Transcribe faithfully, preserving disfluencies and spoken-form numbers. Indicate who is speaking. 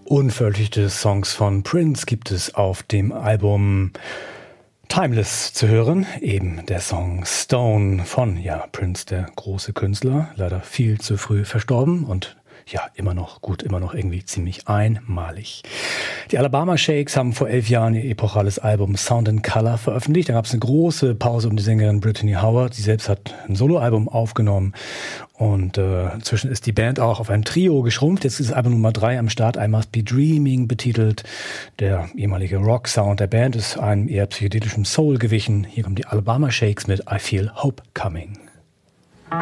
Speaker 1: Unveröffentlichte Songs von Prince gibt es auf dem Album Timeless zu hören. Eben der Song Stone von, ja, Prince, der große Künstler, leider viel zu früh verstorben und ja, immer noch gut, immer noch irgendwie ziemlich einmalig. Die Alabama Shakes haben vor elf Jahren ihr epochales Album Sound and Color veröffentlicht. Da gab es eine große Pause um die Sängerin Brittany Howard. Sie selbst hat ein Soloalbum aufgenommen und äh, inzwischen ist die Band auch auf ein Trio geschrumpft. Jetzt ist Album Nummer drei am Start, I Must Be Dreaming betitelt. Der ehemalige Rock-Sound der Band ist einem eher psychedelischen Soul gewichen. Hier kommen die Alabama Shakes mit I Feel Hope Coming.